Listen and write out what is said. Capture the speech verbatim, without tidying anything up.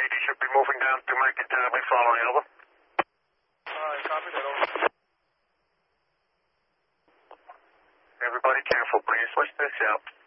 D should be moving down to McIntyre. We following, over. Alright, copy that, over. Everybody careful, please. Switch this out.